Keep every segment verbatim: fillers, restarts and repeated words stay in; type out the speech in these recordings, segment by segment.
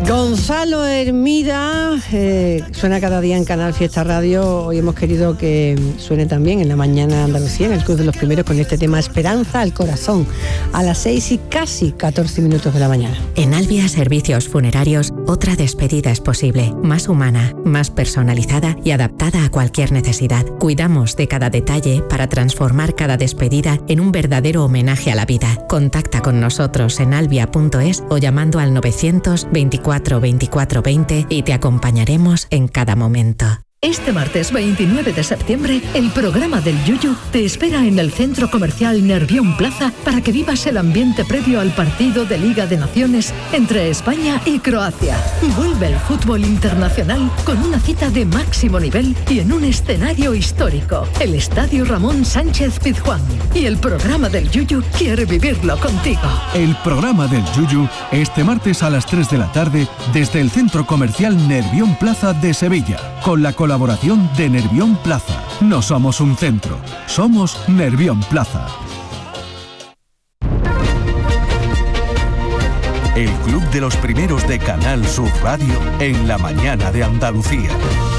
Gonzalo Hermida, eh, suena cada día en Canal Fiesta Radio. Hoy hemos querido que suene también en la mañana Andalucía, en el Club de los Primeros, con este tema Esperanza al Corazón, a las seis y casi catorce minutos de la mañana. En Albia Servicios Funerarios, otra despedida es posible, más humana, más personalizada y adaptada a cualquier necesidad. Cuidamos de cada detalle para transformar cada despedida en un verdadero homenaje a la vida. Contacta con nosotros en albia punto es o llamando al novecientos veinticuatro veinticuatro veinte y te acompañaremos en cada momento. Este martes veintinueve de septiembre, el programa del Yuyu te espera en el Centro Comercial Nervión Plaza para que vivas el ambiente previo al partido de Liga de Naciones entre España y Croacia. Vuelve el fútbol internacional con una cita de máximo nivel y en un escenario histórico, el Estadio Ramón Sánchez Pizjuán. Y el programa del Yuyu quiere vivirlo contigo. El programa del Yuyu este martes a las tres de la tarde desde el Centro Comercial Nervión Plaza de Sevilla, con la colaboración de Nervión Plaza. No somos un centro, somos Nervión Plaza. El Club de los Primeros de Canal Sur Radio en la mañana de Andalucía.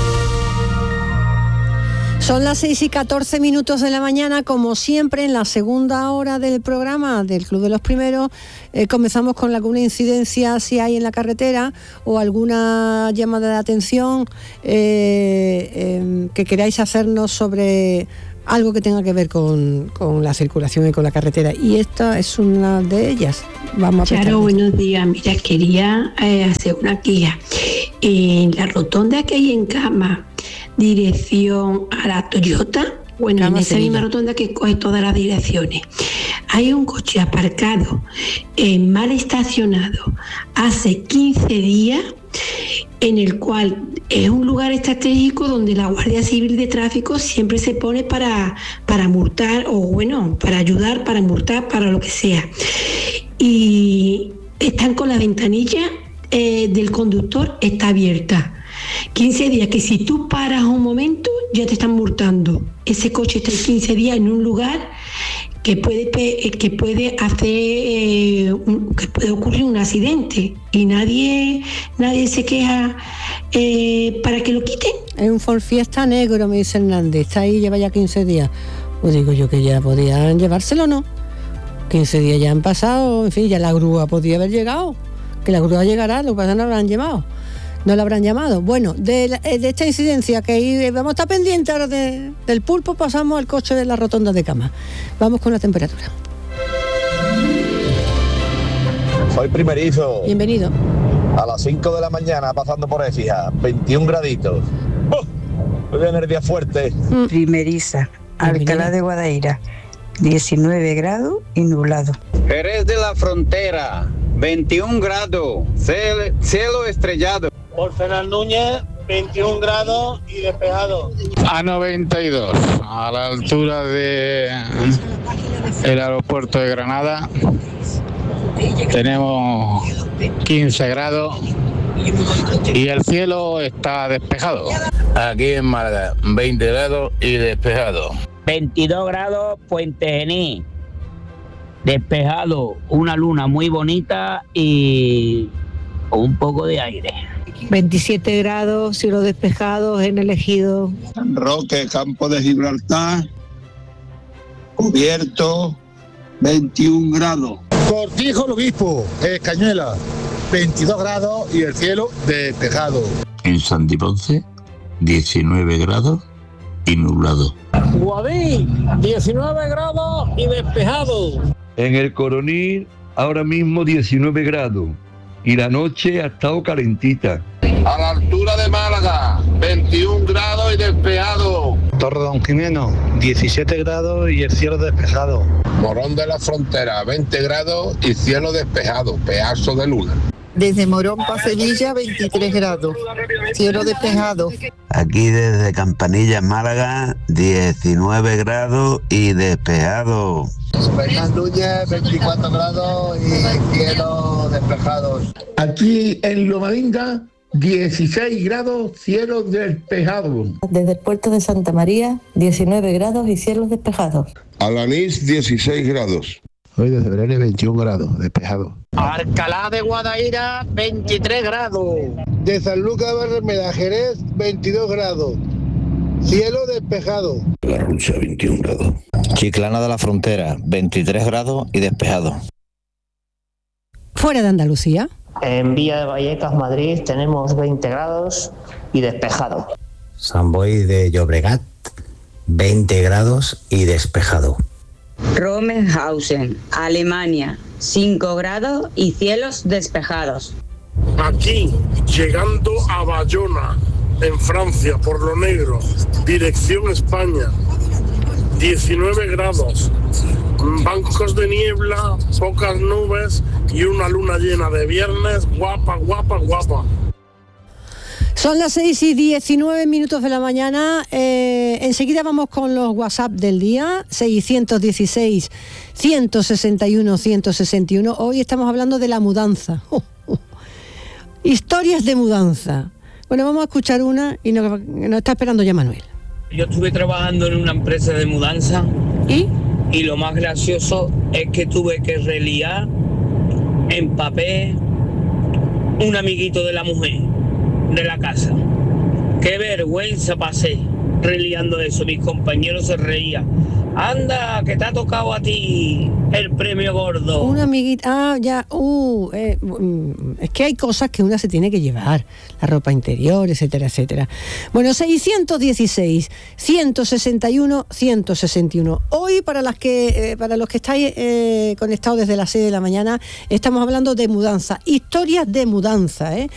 Son las seis y catorce minutos de la mañana, como siempre en la segunda hora del programa del Club de los Primeros. Eh, comenzamos con alguna incidencia si hay en la carretera o alguna llamada de atención eh, eh, que queráis hacernos sobre algo que tenga que ver con, con la circulación y con la carretera. Y esta es una de ellas. Vamos a Claro, buenos días. Mira, quería eh, hacer una guía. En la rotonda que hay en Cama, dirección a la Toyota, bueno, Cama en esa Sevilla. Misma rotonda que coge todas las direcciones, hay un coche aparcado, eh, mal estacionado, hace quince días, en el cual es un lugar estratégico donde la Guardia Civil de Tráfico siempre se pone para, para multar, o bueno, para ayudar, para multar, para lo que sea. Y están con la ventanilla eh, del conductor, está abierta. quince días que si tú paras un momento ya te están multando. Ese coche está quince días en un lugar que puede que puede hacer eh, un, que puede ocurrir un accidente y nadie nadie se queja eh, para que lo quiten. Es un Ford Fiesta negro, me dice Hernández, está ahí, lleva ya quince días. Pues digo yo que ya podían llevárselo, ¿no? quince días ya han pasado, en fin, ya la grúa podía haber llegado, que la grúa llegará, lo que pasa es que no la habrán llevado. No la habrán llamado. Bueno, de, la, de esta incidencia que ahí vamos a estar pendientes ahora de, del pulpo, pasamos al coche de la rotonda de Cama. Vamos con la temperatura. Soy primerizo. Bienvenido. A las cinco de la mañana pasando por Écija, veintiún graditos. ¡Oh! Muy bien, el día fuerte. Mm. Primeriza, Alcalá de Guadaira, diecinueve grados y nublado. Jerez de la Frontera, veintiún grados, cielo, cielo estrellado. Por Fernán Núñez, veintiún grados y despejado. A noventa y dos, a la altura de el aeropuerto de Granada, tenemos quince grados y el cielo está despejado. Aquí en Málaga, veinte grados y despejado. veintidós grados, Puente Genil, despejado, una luna muy bonita y un poco de aire. veintisiete grados, cielo despejado en el Ejido. San Roque, Campo de Gibraltar, cubierto, veintiún grados. Cortijo el Obispo, Cañuela, veintidós grados y el cielo despejado. En Santiponce, diecinueve grados y nublado. Guadí, diecinueve grados y despejado. En el Coronil, ahora mismo diecinueve grados. Y la noche ha estado calentita. A la altura de Málaga, veintiún grados y despejado. Torre Don Jimeno, diecisiete grados y el cielo despejado. Morón de la Frontera, veinte grados y cielo despejado, pedazo de luna. Desde Morón para Sevilla, veintitrés grados, cielo despejado. Aquí desde Campanilla, Málaga, diecinueve grados y despejado. Fernán Núñez, veinticuatro grados y cielo despejado. Aquí en Lomaringa, dieciséis grados, cielo despejado. Desde el puerto de Santa María, diecinueve grados y cielos despejados. Alanís, dieciséis grados. Hoy desde Belén, veintiún grados, despejado. Alcalá de Guadaira, veintitrés grados. De San Lucas Barrameda, Jerez, veintidós grados. Cielo despejado. La Rucha, veintiún grados. Chiclana de la Frontera, veintitrés grados y despejado. Fuera de Andalucía. En Villa de Vallecas, Madrid, tenemos veinte grados y despejado. San Boi de Llobregat, veinte grados y despejado. Romenhausen, Alemania, cinco grados y cielos despejados. Aquí, llegando a Bayona, en Francia, por lo negro, dirección España, diecinueve grados, bancos de niebla, pocas nubes y una luna llena de viernes, guapa, guapa, guapa. Son las seis y diecinueve minutos de la mañana. Eh, enseguida vamos con los WhatsApp del día, seiscientos dieciséis, ciento sesenta y uno, ciento sesenta y uno. Hoy estamos hablando de la mudanza. Uh, uh. Historias de mudanza. Bueno, vamos a escuchar una y nos, nos está esperando ya Manuel. Yo estuve trabajando en una empresa de mudanza. ¿Y? Y lo más gracioso es que tuve que reliar en papel un amiguito de la mujer de la casa. Qué vergüenza pasé reliando eso. Mis compañeros se reían. Anda, que te ha tocado a ti el premio gordo. Una amiguita, ah, ya, uh, eh, es que hay cosas que una se tiene que llevar, la ropa interior, etcétera, etcétera. Bueno, seiscientos dieciséis, ciento sesenta y uno, ciento sesenta y uno. Hoy, para las que, eh, para los que estáis eh, conectados desde las seis de la mañana, estamos hablando de mudanza, historias de mudanza, ¿eh?